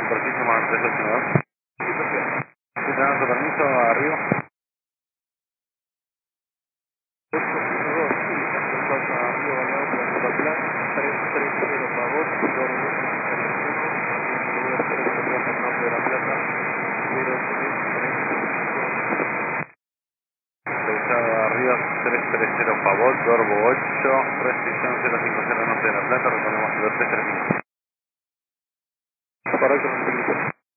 Superficie más 382. Si tenés tu permiso, arriba. 812, sí, Santa Río Balneario, Planeta Plan, 330 Pavón, Dormo, teléfono, voy a hacer el contrato en nombre de la plata, 0335. Revisado arriba 330 Pavot, Dorbo 8, restricción 050 Norte de la Plata, recordemos 0335.